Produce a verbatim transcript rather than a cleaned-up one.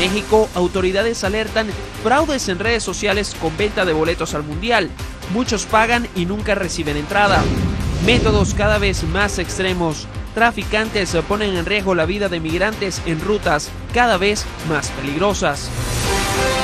México, autoridades alertan fraudes en redes sociales con venta de boletos al Mundial. Muchos pagan y nunca reciben entrada. Métodos cada vez más extremos. Traficantes ponen en riesgo la vida de migrantes en rutas cada vez más peligrosas.